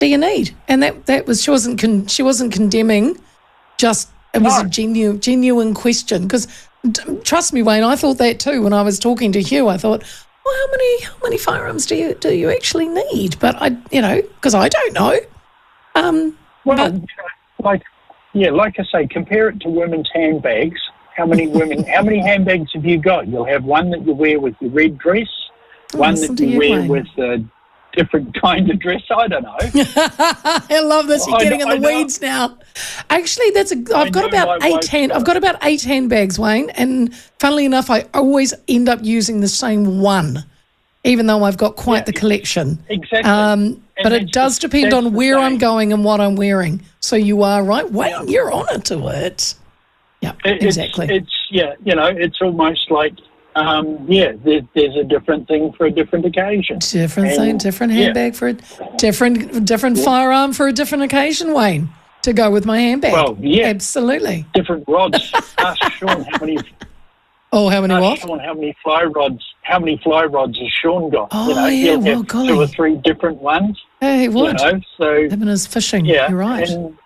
do you need? And that was, she wasn't condemning, just it was a genuine question. Because trust me, Wayne, I thought that too when I was talking to Hugh. I thought, well, how many firearms do you actually need? But because I don't know. Like I say, compare it to women's handbags. How many handbags have you got? You'll have one that you wear with your red dress, one that you wear with a different kind of dress. I don't know. I love this. You're getting in the weeds now. Actually, I've got about 8 handbags, Wayne, and funnily enough, I always end up using the same one, even though I've got quite the collection. Exactly. But it does depend on where I'm going and what I'm wearing. So you are right, Wayne. You're on it to it. Yeah, exactly. It's almost like, there's a different thing for a different occasion. Different handbag for a different firearm for a different occasion, Wayne, to go with my handbag. Well, yeah. Absolutely. Different rods. Ask Sean how many... how many what? Sean, how many fly rods has Sean got? Oh, he'll have 2 or 3 different ones. Hey, what? So... Him and his fishing. Yeah. You're right.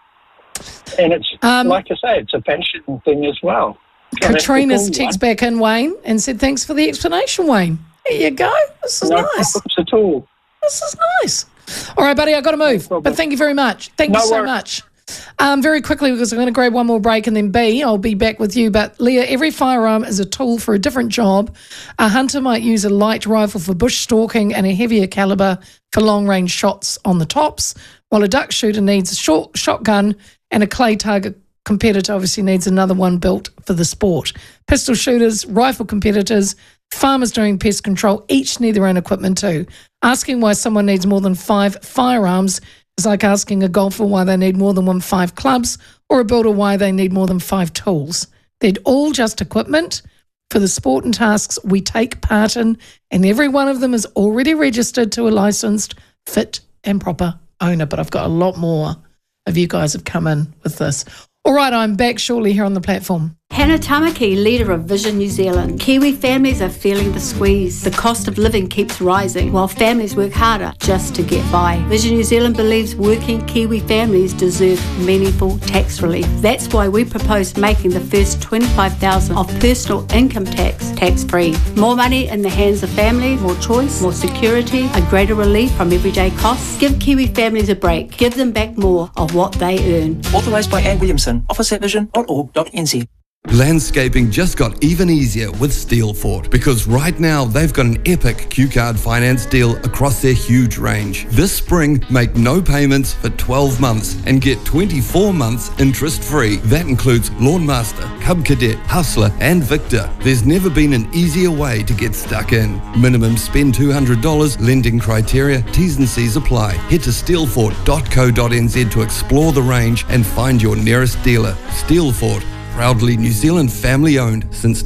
And it's, like I say, it's a fashion thing as well. So Katrina's text back in, Wayne, and said, thanks for the explanation, Wayne. There you go. This is nice. No problems at all. This is nice. All right, buddy, I've got to move. But thank you very much. Thank you so much. Very quickly, because I'm going to grab one more break and then I'll be back with you. But Leah, every firearm is a tool for a different job. A hunter might use a light rifle for bush stalking and a heavier caliber for long-range shots on the tops, while a duck shooter needs a short shotgun and a clay target competitor obviously needs another one built for the sport. Pistol shooters, rifle competitors, farmers doing pest control each need their own equipment too. Asking why someone needs more than 5 firearms is like asking a golfer why they need more than 5 clubs or a builder why they need more than 5 tools. They're all just equipment for the sport and tasks we take part in, and every one of them is already registered to a licensed, fit and proper owner. But I've got a lot more of you guys have come in with this. All right, I'm back shortly here on the platform. Hannah Tamaki, leader of Vision New Zealand. Kiwi families are feeling the squeeze. The cost of living keeps rising while families work harder just to get by. Vision New Zealand believes working Kiwi families deserve meaningful tax relief. That's why we propose making the first $25,000 of personal income tax-free. More money in the hands of families, more choice, more security, a greater relief from everyday costs. Give Kiwi families a break. Give them back more of what they earn. Authorised by Anne Williamson. Office at vision.org.nz. Landscaping just got even easier with Steelfort, because right now they've got an epic Q-Card finance deal across their huge range. This spring, make no payments for 12 months and get 24 months interest-free. That includes Lawnmaster, Cub Cadet, Hustler and Victor. There's never been an easier way to get stuck in. Minimum spend $200, lending criteria, T's and C's apply. Head to steelfort.co.nz to explore the range and find your nearest dealer. Steelfort, proudly New Zealand family-owned since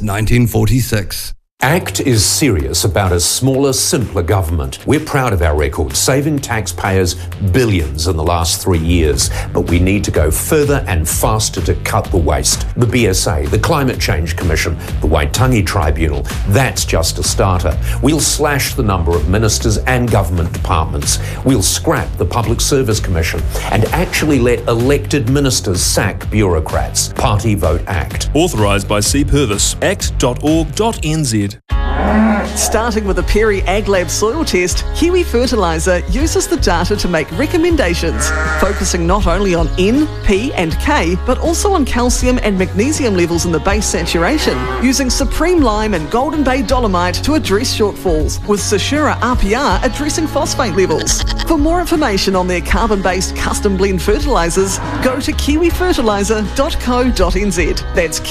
1946. ACT is serious about a smaller, simpler government. We're proud of our record, saving taxpayers billions in the last 3 years. But we need to go further and faster to cut the waste. The BSA, the Climate Change Commission, the Waitangi Tribunal, that's just a starter. We'll slash the number of ministers and government departments. We'll scrap the Public Service Commission and actually let elected ministers sack bureaucrats. Party Vote ACT. Authorised by C. Purvis. act.org.nz. Starting with a Perry AgLab soil test, Kiwi Fertiliser uses the data to make recommendations, focusing not only on N, P and K, but also on calcium and magnesium levels in the base saturation, using Supreme Lime and Golden Bay Dolomite to address shortfalls, with Sashura RPR addressing phosphate levels. For more information on their carbon-based custom blend fertilisers, go to kiwifertiliser.co.nz. That's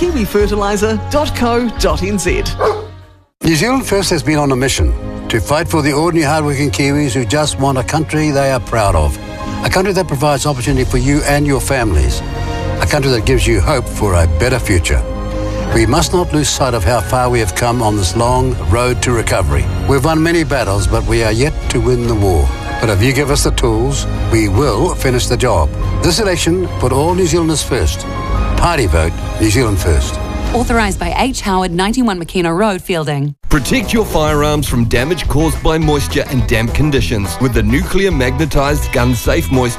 kiwifertiliser.co.nz. New Zealand First has been on a mission to fight for the ordinary hardworking Kiwis who just want a country they are proud of. A country that provides opportunity for you and your families. A country that gives you hope for a better future. We must not lose sight of how far we have come on this long road to recovery. We've won many battles, but we are yet to win the war. But if you give us the tools, we will finish the job. This election, put all New Zealanders first. Party Vote New Zealand First. Authorised by H. Howard, 91 McKenna Road, Fielding. Protect your firearms from damage caused by moisture and damp conditions with the nuclear magnetised gun safe moisture